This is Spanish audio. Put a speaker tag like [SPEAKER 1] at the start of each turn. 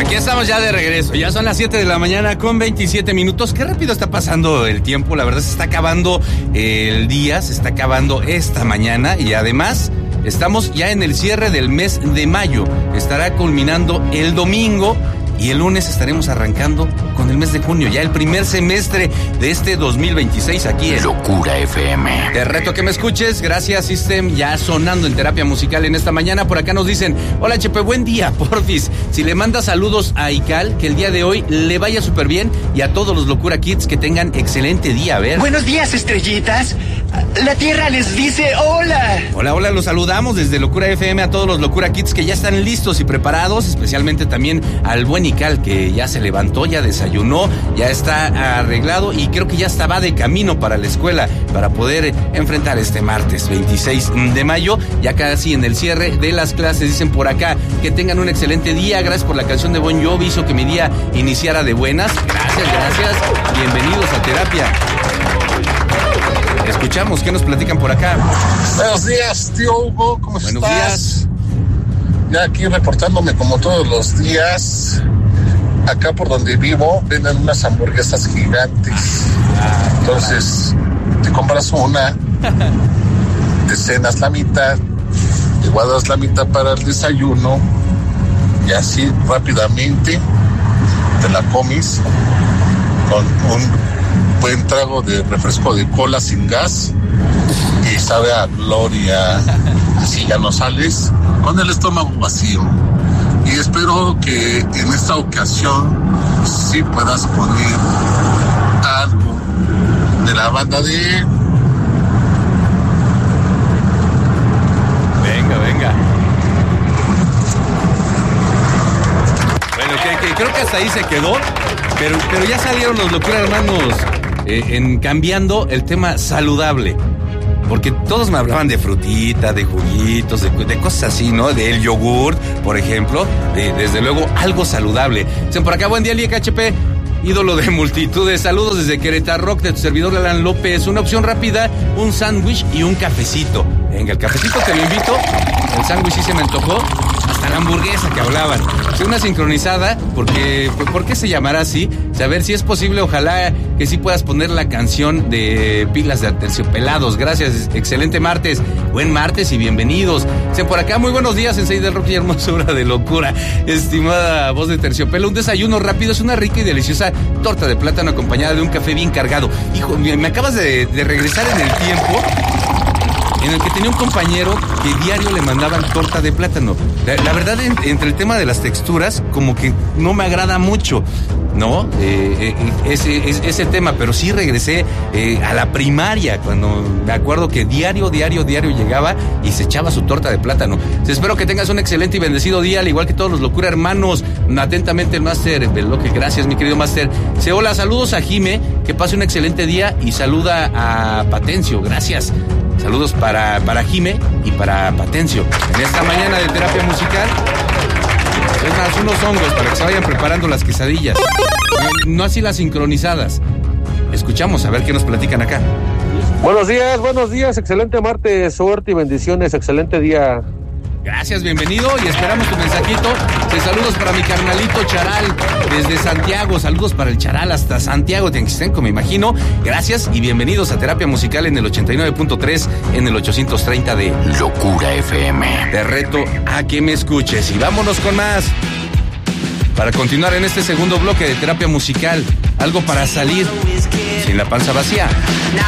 [SPEAKER 1] Aquí estamos ya de regreso, ya son las 7 de la mañana con 27 minutos. Qué rápido está pasando el tiempo, la verdad se está acabando el día, se está acabando esta mañana y además estamos ya en el cierre del mes de mayo. Estará culminando el domingo y el lunes estaremos arrancando con el mes de junio, ya el primer semestre de este 2026 aquí en
[SPEAKER 2] Locura FM.
[SPEAKER 1] Te reto que me escuches, gracias System, ya sonando en terapia musical en esta mañana. Por acá nos dicen, hola Chepe, buen día, porfis, si le mandas saludos a Ical, que el día de hoy le vaya súper bien, y a todos los Locura Kids que tengan excelente día, a ver.
[SPEAKER 3] Buenos días, estrellitas, la tierra les dice hola.
[SPEAKER 1] Hola, los saludamos desde Locura FM a todos los Locura Kids que ya están listos y preparados, especialmente también al buen Ical, que ya se levantó, ya desayunó, ya está arreglado y creo que ya va de camino para la escuela para poder enfrentar este martes 26 de mayo, ya casi en el cierre de las clases. Dicen por acá que tengan un excelente día, gracias por la canción de Bon Jovi, hizo que mi día iniciara de buenas. Gracias, bienvenidos a terapia. Escuchamos, ¿qué nos platican por acá?
[SPEAKER 4] Buenos días, tío Hugo, ¿cómo estás?
[SPEAKER 1] Buenos días.
[SPEAKER 4] Ya aquí reportándome como todos los días. Acá por donde vivo venden unas hamburguesas gigantes. Entonces, te compras una, te cenas la mitad, te guardas la mitad para el desayuno y así rápidamente te la comes con un buen trago de refresco de cola sin gas y sabe a gloria. Así ya no sales con el estómago vacío. Y espero que en esta ocasión sí puedas poner algo de la banda de...
[SPEAKER 1] Venga. Bueno, que creo que hasta ahí se quedó, pero ya salieron los Locura Hermanos en cambiando el tema saludable. Porque todos me hablaban de frutita, de juguitos, de cosas así, ¿no? Del yogur, por ejemplo. Desde luego, algo saludable. Dicen por acá, buen día, Liek HP, ídolo de multitudes. Saludos desde Querétaro Rock, de tu servidor Alan López. Una opción rápida, un sándwich y un cafecito. Venga, el cafecito te lo invito. El sándwich sí se me antojó. Hasta la hamburguesa que hablaban. Una sincronizada, porque ¿por qué se llamará así? Saber si es posible, ojalá que sí puedas poner la canción de Pilas de Aterciopelados. Gracias, excelente martes. Buen martes y bienvenidos. Dicen por acá, muy buenos días, Sensei del Rock y hermosura de locura. Estimada voz de Terciopelo, un desayuno rápido es una rica y deliciosa torta de plátano acompañada de un café bien cargado. Hijo, me acabas de regresar en el tiempo en el que tenía un compañero que diario le mandaban torta de plátano. La verdad, entre el tema de las texturas, como que no me agrada mucho, ¿no? Ese tema, pero sí regresé a la primaria, cuando me acuerdo que diario llegaba y se echaba su torta de plátano. Espero que tengas un excelente y bendecido día, al igual que todos los Locura Hermanos. Atentamente el Máster Veloque, gracias mi querido Máster. Hola, saludos a Jime, que pase un excelente día y saluda a Patencio, gracias. Saludos para Jime y para Patencio. En esta mañana de terapia musical, es más, unos hongos para que se vayan preparando las quesadillas. No así las sincronizadas. Escuchamos a ver qué nos platican acá.
[SPEAKER 5] Buenos días, excelente martes, suerte y bendiciones, excelente día.
[SPEAKER 1] Gracias, bienvenido y esperamos tu mensajito. Saludos para mi carnalito Charal desde Santiago. Saludos para el Charal hasta Santiago, Tianquistenco, me imagino. Gracias y bienvenidos a Terapia Musical en el 89.3, en el 830 de
[SPEAKER 2] Locura FM.
[SPEAKER 1] Te reto a que me escuches y vámonos con más. Para continuar en este segundo bloque de Terapia Musical, algo para salir sin la panza vacía.